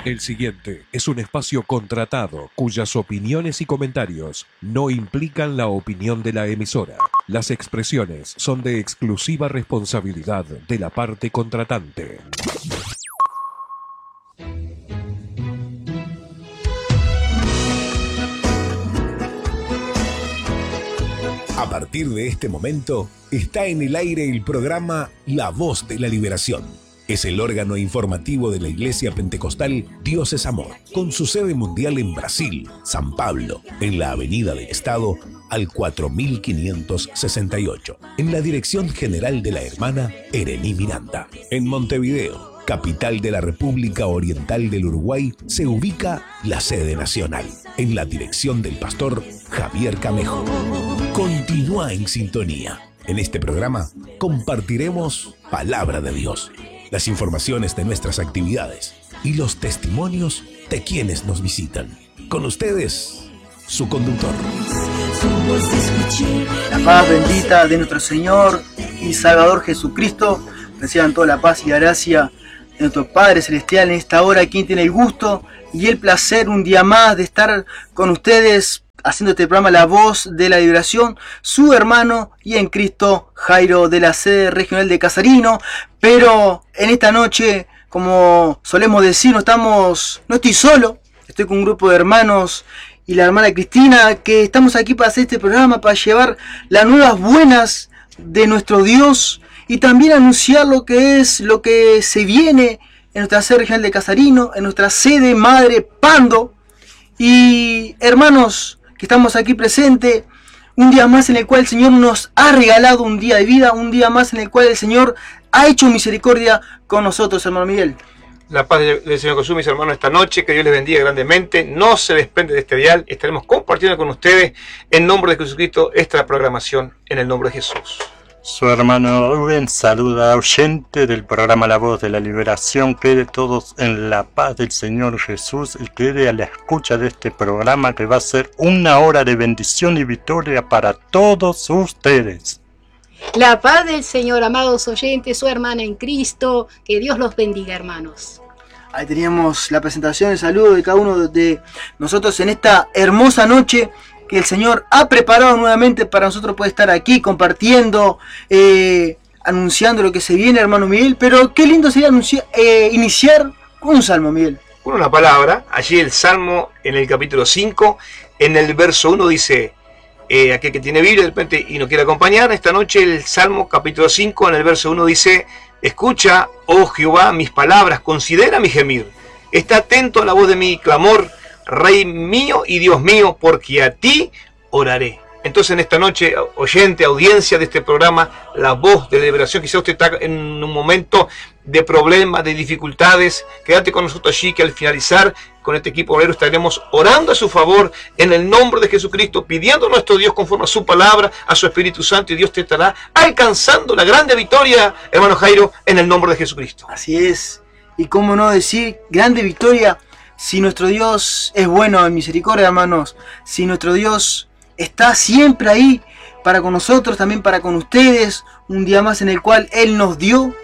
El siguiente es un espacio contratado cuyas opiniones y comentarios no implican la opinión de la emisora. Las expresiones son de exclusiva responsabilidad de la parte contratante. A partir de este momento, está en el aire el programa La Voz de la Liberación. Es el órgano informativo de la Iglesia Pentecostal Dios es Amor, con su sede mundial en Brasil, San Pablo, en la Avenida del Estado, al 4568, en la dirección general de la hermana Erení Miranda. En Montevideo, capital de la República Oriental del Uruguay, se ubica la sede nacional, en la dirección del pastor Javier Camejo. Continúa en sintonía. En este programa compartiremos Palabra de Dios, las informaciones de nuestras actividades y los testimonios de quienes nos visitan. Con ustedes, su conductor. La paz bendita de nuestro Señor y Salvador Jesucristo, reciban toda la paz y la gracia de nuestro Padre Celestial en esta hora. Quien tiene el gusto y el placer un día más de estar con ustedes haciendo este programa La Voz de la Liberación, su hermano y en Cristo Jairo, de la sede regional de Casarino. Pero en esta noche, como solemos decir, no estoy solo, estoy con un grupo de hermanos y la hermana Cristina, que estamos aquí para hacer este programa, para llevar las nuevas buenas de nuestro Dios y también anunciar lo que se viene en nuestra sede regional de Casarino, en nuestra sede madre Pando. Y hermanos que estamos aquí presentes, un día más en el cual el Señor nos ha regalado un día de vida, un día más en el cual el Señor ha hecho misericordia con nosotros, hermano Miguel. La paz del Señor con sus mis hermanos esta noche, que Dios les bendiga grandemente. No se desprende de este dial, estaremos compartiendo con ustedes en nombre de Jesucristo esta programación en el nombre de Jesús. Su hermano Rubén saluda a oyente del programa La Voz de la Liberación. Quede todos en la paz del Señor Jesús y quede a la escucha de este programa, que va a ser una hora de bendición y victoria para todos ustedes. La paz del Señor, amados oyentes, su hermana en Cristo, que Dios los bendiga, hermanos. Ahí teníamos la presentación, el saludo de cada uno de nosotros en esta hermosa noche que el Señor ha preparado nuevamente para nosotros poder estar aquí compartiendo, anunciando lo que se viene, hermano Miguel. Pero qué lindo sería iniciar con un salmo, Miguel. Con una palabra, allí el Salmo en el capítulo 5, en el verso 1 dice, aquel que tiene Biblia de repente y no quiere acompañar, esta noche el Salmo capítulo 5, en el verso 1 dice, escucha, oh Jehová, mis palabras, considera mi gemir, está atento a la voz de mi clamor, Rey mío y Dios mío, porque a ti oraré. Entonces en esta noche, oyente, audiencia de este programa, La Voz de la Liberación, quizá usted está en un momento de problemas, de dificultades, quédate con nosotros allí, que al finalizar con este equipo obrero estaremos orando a su favor en el nombre de Jesucristo, pidiendo a nuestro Dios conforme a su palabra, a su Espíritu Santo, y Dios te estará alcanzando la grande victoria, hermano Jairo, en el nombre de Jesucristo. Así es, y cómo no decir grande victoria. Si nuestro Dios es bueno en misericordia, hermanos, si nuestro Dios está siempre ahí para con nosotros, también para con ustedes, un día más en el cual Él nos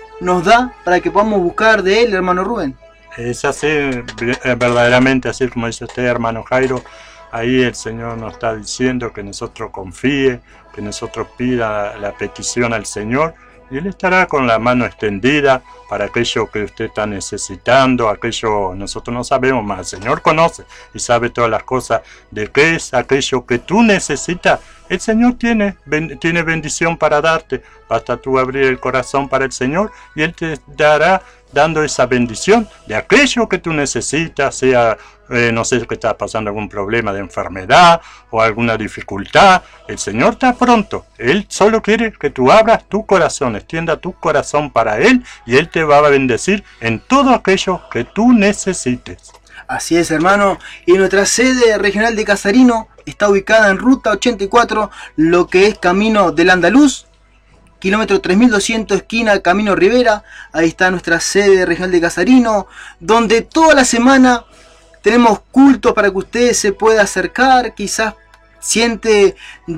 da, para que podamos buscar de Él, hermano Rubén. Es así, verdaderamente así como dice usted, hermano Jairo. Ahí el Señor nos está diciendo que nosotros confíe, que nosotros pida la petición al Señor, y Él estará con la mano extendida para aquello que usted está necesitando, aquello nosotros no sabemos, más el Señor conoce y sabe todas las cosas de qué es aquello que tú necesitas. El Señor tiene bendición para darte, basta tú abrir el corazón para el Señor y Él te dará dando esa bendición de aquello que tú necesitas, sea, no sé, que estás pasando algún problema de enfermedad o alguna dificultad. El Señor está pronto, Él solo quiere que tú abras tu corazón, extienda tu corazón para Él y Él te va a bendecir en todo aquello que tú necesites. Así es, hermano, y nuestra sede regional de Casarino está ubicada en Ruta 84, lo que es Camino del Andaluz, kilómetro 3200, esquina Camino Rivera. Ahí está nuestra sede regional de Casarino, donde toda la semana tenemos cultos para que usted se pueda acercar, quizás siente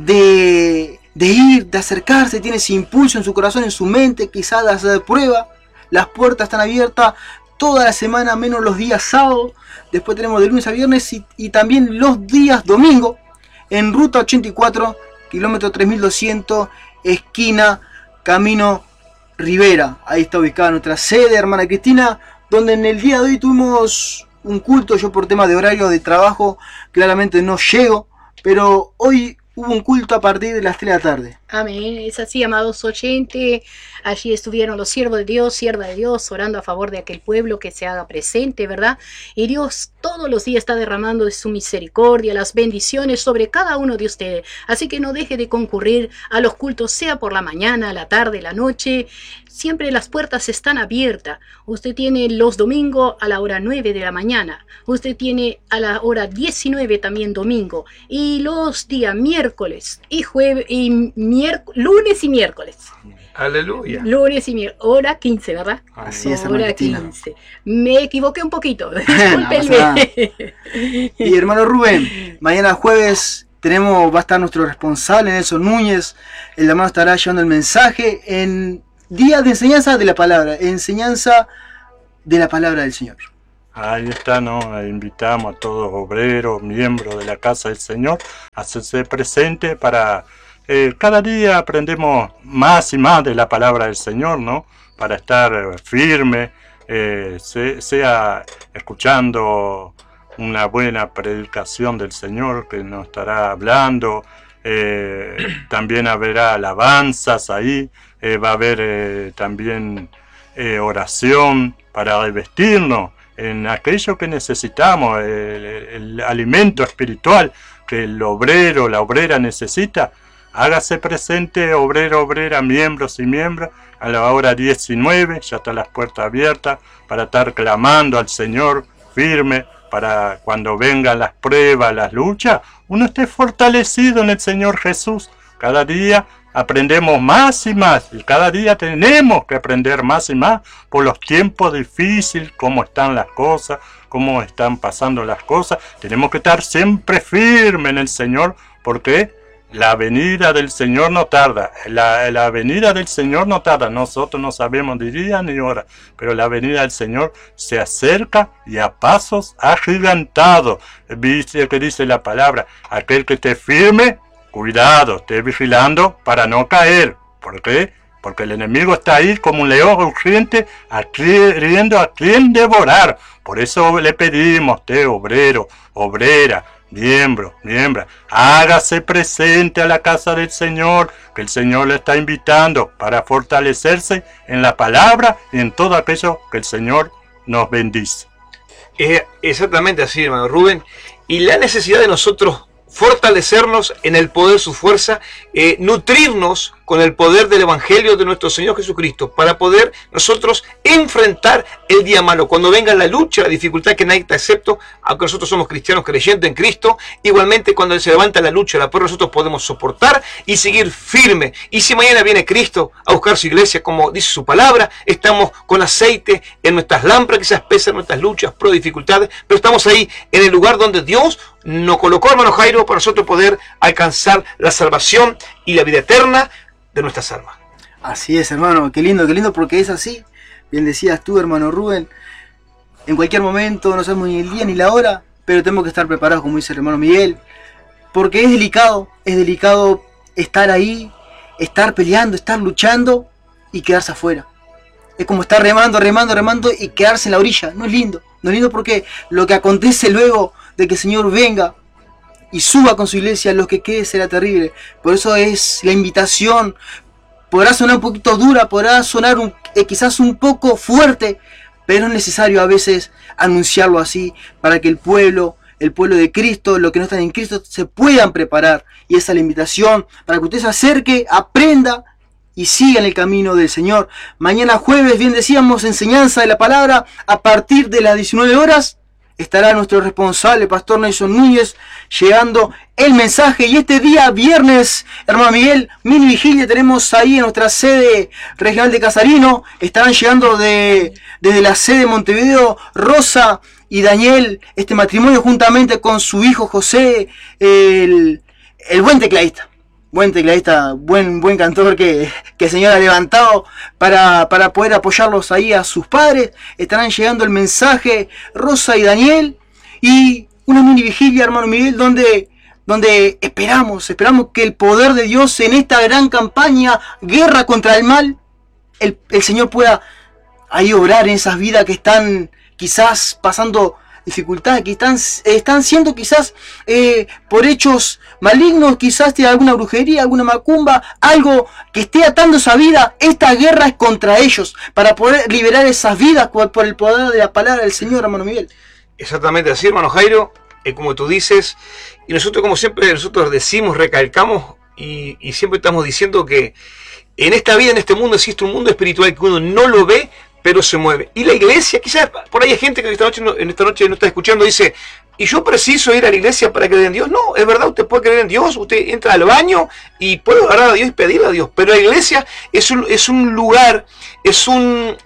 de ir, de acercarse, tiene ese impulso en su corazón, en su mente, quizás de hacer prueba. Las puertas están abiertas toda la semana, menos los días sábados. Después tenemos de lunes a viernes y también los días domingo en ruta 84, kilómetro 3200, esquina Camino Rivera. Ahí está ubicada nuestra sede, hermana Cristina, donde en el día de hoy tuvimos un culto. Yo por tema de horario de trabajo claramente no llego, pero hoy hubo un culto a partir de las 3 de la tarde. Amén, es así, amados oyentes. Allí estuvieron los siervos de Dios, sierva de Dios, orando a favor de aquel pueblo que se haga presente, ¿verdad? Y Dios todos los días está derramando de su misericordia, las bendiciones sobre cada uno de ustedes. Así que no deje de concurrir a los cultos, sea por la mañana, la tarde, la noche. Siempre las puertas están abiertas. Usted tiene los domingos a la hora 9 de la mañana. Usted tiene a la hora 19 también domingo. Y los días miércoles y jueves y lunes y miércoles. Aleluya. Lunes y miércoles, hora 15, ¿verdad? Así es, hora hermana 15. Me equivoqué un poquito, No pasa nada. Y hermano Rubén, mañana jueves va a estar nuestro responsable Nelson Núñez. El hermano estará llevando el mensaje en día de enseñanza de la palabra, enseñanza de la palabra del Señor. Ahí está, ¿no? Invitamos a todos obreros, miembros de la casa del Señor a hacerse presente para... cada día aprendemos más y más de la palabra del Señor, ¿no? Para estar firme, sea escuchando una buena predicación del Señor que nos estará hablando, también habrá alabanzas ahí, va a haber también oración para revestirnos en aquello que necesitamos, el alimento espiritual que el obrero, la obrera necesita. Hágase presente, obrero, obrera, miembros y miembros, a la hora 19, ya están las puertas abiertas, para estar clamando al Señor firme, para cuando vengan las pruebas, las luchas, uno esté fortalecido en el Señor Jesús. Cada día aprendemos más y más, y cada día tenemos que aprender más y más por los tiempos difíciles, cómo están las cosas, cómo están pasando las cosas. Tenemos que estar siempre firmes en el Señor, porque la venida del Señor no tarda, la venida del Señor no tarda, nosotros no sabemos ni día ni hora, pero la venida del Señor se acerca y a pasos agigantados. ¿Viste que dice la palabra? Aquel que esté firme, cuidado, esté vigilando para no caer. ¿Por qué? Porque el enemigo está ahí como un león rugiente, queriendo a quien devorar. Por eso le pedimos, usted obrero, obrera, miembro, miembra, hágase presente a la casa del Señor, que el Señor le está invitando para fortalecerse en la palabra y en todo aquello que el Señor nos bendice. Exactamente así, hermano Rubén. Y la necesidad de nosotros fortalecernos en el poder de su fuerza, nutrirnos con el poder del Evangelio de nuestro Señor Jesucristo, para poder nosotros enfrentar el día malo. Cuando venga la lucha, la dificultad que nadie está excepto, aunque nosotros somos cristianos creyentes en Cristo, igualmente cuando se levanta la lucha, la prueba, nosotros podemos soportar y seguir firme. Y si mañana viene Cristo a buscar su iglesia, como dice su palabra, estamos con aceite en nuestras lámparas, quizás pesan nuestras luchas, pruebas, dificultades, pero estamos ahí en el lugar donde Dios nos colocó, hermano Jairo, para nosotros poder alcanzar la salvación y la vida eterna de nuestras almas. Así es, hermano, qué lindo, porque es así. Bien decías tú, hermano Rubén, en cualquier momento, no sabemos ni el día ni la hora, pero tenemos que estar preparados, como dice el hermano Miguel, porque es delicado estar ahí, estar peleando, estar luchando y quedarse afuera. Es como estar remando y quedarse en la orilla. No es lindo porque lo que acontece luego de que el Señor venga y suba con su iglesia, lo que quede será terrible. Por eso es la invitación. Podrá sonar un poquito dura, podrá sonar quizás un poco fuerte, pero es necesario a veces anunciarlo así para que el pueblo de Cristo, los que no están en Cristo, se puedan preparar. Y esa es la invitación para que usted se acerque, aprenda y siga en el camino del Señor. Mañana jueves, bien decíamos, enseñanza de la palabra a partir de las 19 horas. Estará nuestro responsable, Pastor Nelson Núñez, llegando el mensaje. Y este día, viernes, hermano Miguel, mini vigilia tenemos ahí en nuestra sede regional de Casarino. Estarán llegando desde la sede de Montevideo, Rosa y Daniel, este matrimonio juntamente con su hijo José, el buen tecladista. buen tecladista, buen cantor que el Señor ha levantado para poder apoyarlos ahí a sus padres. Estarán llegando el mensaje Rosa y Daniel, y una mini vigilia, hermano Miguel, donde esperamos que el poder de Dios en esta gran campaña, guerra contra el mal, el Señor pueda ahí obrar en esas vidas que están quizás pasando dificultades, que están siendo quizás por hechos malignos, quizás de alguna brujería, alguna macumba, algo que esté atando esa vida. Esta guerra es contra ellos, para poder liberar esas vidas por el poder de la palabra del Señor, hermano Miguel. Exactamente así, hermano Jairo, como tú dices, y nosotros, como siempre, nosotros decimos, recalcamos, y siempre estamos diciendo que en esta vida, en este mundo, existe un mundo espiritual que uno no lo ve, pero se mueve. Y la iglesia, quizás por ahí hay gente que en esta noche no está escuchando, dice, ¿y yo preciso ir a la iglesia para creer en Dios? No, es verdad, usted puede creer en Dios, usted entra al baño y puede orar a Dios y pedirle a Dios, pero la iglesia es un lugar, es un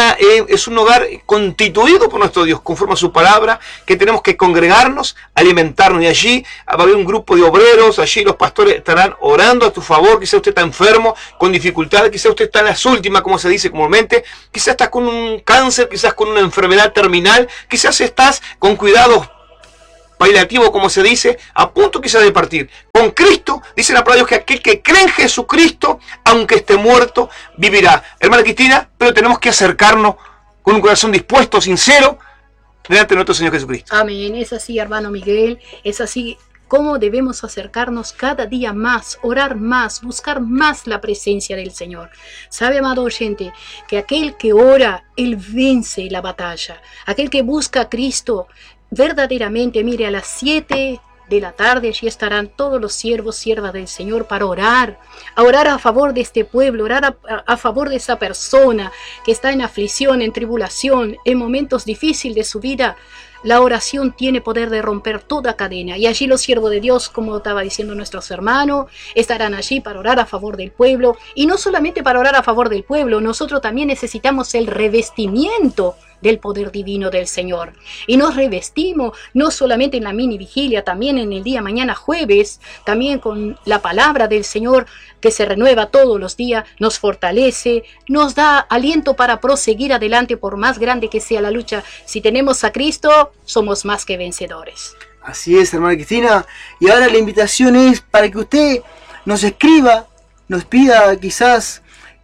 hogar constituido por nuestro Dios, conforme a su palabra, que tenemos que congregarnos, alimentarnos, y allí va a haber un grupo de obreros, allí los pastores estarán orando a tu favor. Quizás usted está enfermo, con dificultades, quizás usted está en las últimas, como se dice comúnmente, quizás estás con un cáncer, quizás con una enfermedad terminal, quizás estás con cuidados paliativo, como se dice, a punto quizás de partir. Con Cristo, dice la palabra de Dios, que aquel que cree en Jesucristo, aunque esté muerto, vivirá. Hermana Cristina, pero tenemos que acercarnos con un corazón dispuesto, sincero, delante de nuestro Señor Jesucristo. Amén, es así, hermano Miguel, es así como debemos acercarnos cada día más, orar más, buscar más la presencia del Señor. Sabe, amado oyente, que aquel que ora, él vence la batalla. Aquel que busca a Cristo, verdaderamente, mire, a las 7 de la tarde allí estarán todos los siervos, siervas del Señor para orar a favor de este pueblo, orar a favor de esa persona que está en aflicción, en tribulación, en momentos difíciles de su vida. La oración tiene poder de romper toda cadena, y allí los siervos de Dios, como estaba diciendo nuestros hermanos, estarán allí para orar a favor del pueblo. Y no solamente para orar a favor del pueblo, nosotros también necesitamos el revestimiento del poder divino del Señor. Y nos revestimos no solamente en la mini vigilia, también en el día mañana jueves, también con la palabra del Señor que se renueva todos los días, nos fortalece, nos da aliento para proseguir adelante por más grande que sea la lucha. Si tenemos a Cristo, somos más que vencedores. Así es, hermana Cristina. Y ahora la invitación es para que usted nos escriba, nos pida quizás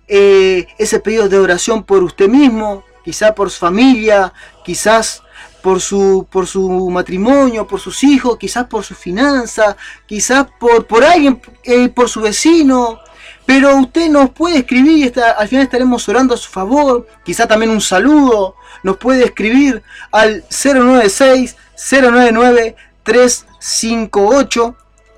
ese pedido de oración por usted mismo, quizás por su familia, quizás por su matrimonio, por sus hijos, quizás por su finanza, quizás por alguien, por su vecino. Pero usted nos puede escribir y al final estaremos orando a su favor. Quizás también un saludo. Nos puede escribir al 096-099-358.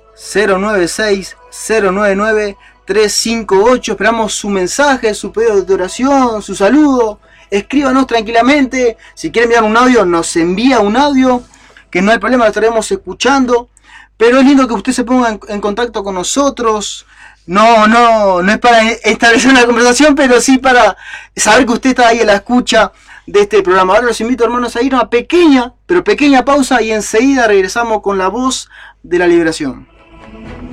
096-099-358. Esperamos su mensaje, su pedido de oración, su saludo. Escríbanos tranquilamente. Si quiere enviar un audio, nos envía un audio, que no hay problema, lo estaremos escuchando. Pero es lindo que usted se ponga en contacto con nosotros. No es para establecer una conversación, pero sí para saber que usted está ahí en la escucha de este programa. Ahora los invito, hermanos, a ir a una pequeña pausa, y enseguida regresamos con la voz de la liberación.